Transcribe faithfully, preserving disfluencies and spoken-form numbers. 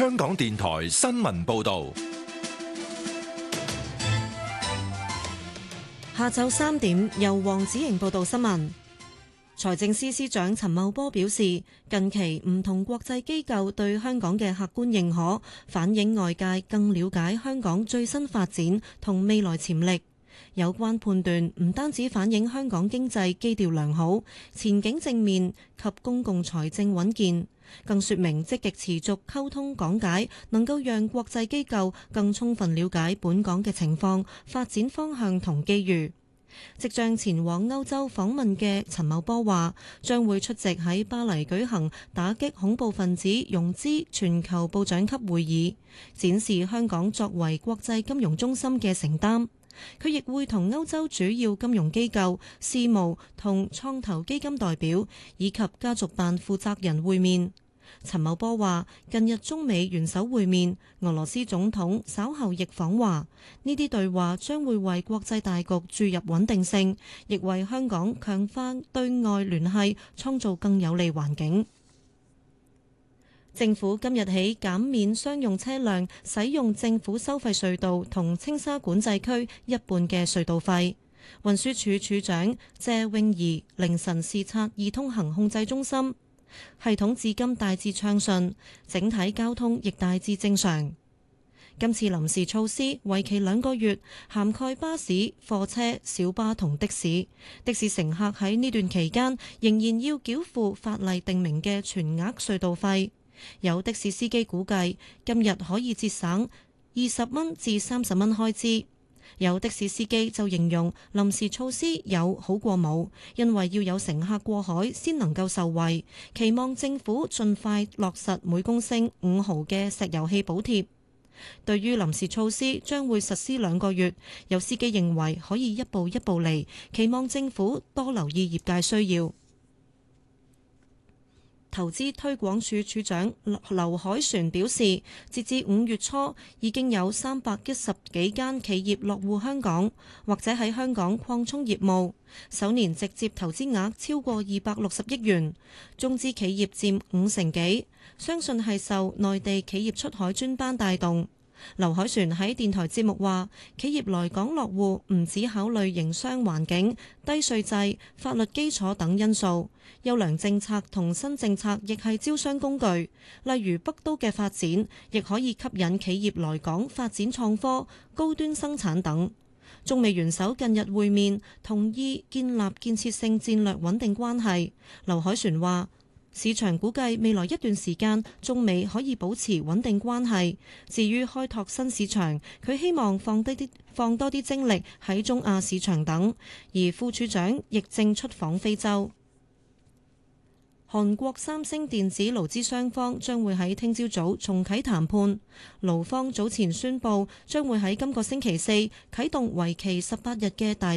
香港電台新聞報道。 下晝三點，由黃子瑩報道新聞。財政司司長陳茂波表示，近期唔同國際機構對香港嘅客觀認可，反映外界更了解香港最新發展同未來潛力。有關判斷唔單止反映香港經濟基調良好、前景正面及公共財政穩健，更說明積極持續溝通講解，能夠讓國際機構更充分了解本港嘅情況、發展方向同機遇。即將前往歐洲訪問嘅陳茂波話，將會出席喺巴黎舉行打擊恐怖分子融資全球部長級會議，展示香港作為國際金融中心嘅承擔。佢亦會同歐洲主要金融機構、私募同創投基金代表以及家族辦負責人會面。陳茂波話：近日中美元首會面，俄羅斯總統稍後亦訪華，呢啲對話將會為國際大局注入穩定性，亦為香港強化對外聯繫創造更有利環境。政府今日起減免商用車輛使用政府收費隧道同青沙管制區一半嘅隧道費。運輸署署長謝穎儀凌晨視察易通行控制中心，系統至今大致暢順，整體交通亦大致正常。今次臨時措施為期兩個月，涵蓋巴士、貨車、小巴同的士。的士乘客喺呢段期間仍然要繳付法例定明嘅全額隧道費。有的士司機估計今日可以節省二十蚊至三十蚊開支。有的士司機就形容臨時措施有好過冇，因為要有乘客過海先能夠受惠，期望政府盡快落實每公升五毫嘅石油氣補貼。對於臨時措施將會實施兩個月，有司機認為可以一步一步嚟，期望政府多留意業界需要。投資推廣署署長劉凱旋表示，截至五月初，已經有三百一十幾間企業落戶香港，或者喺香港擴充業務，首年直接投資額超過二百六十億元，中資企業佔五成幾，相信係受內地企業出海專班帶動。劉凱旋喺電台節目話，企業來港落戶唔只考慮營商環境、低稅制、法律基礎等因素，優良政策同新政策亦係招商工具。例如北都嘅發展，亦可以吸引企業來港發展創科、高端生產等。中美元首近日會面，同意建立建設性戰略穩定關係。劉凱旋話，市場估計未來一段時間，中美可以保持穩定關係。至於開拓新市場，佢希望放低啲放多啲精力喺中亞市場等。而副處長亦正出訪非洲。韓國三星電子勞資雙方將會喺聽朝早重啟談判。勞方早前宣布將會喺今個星期四啟動為期十八日嘅大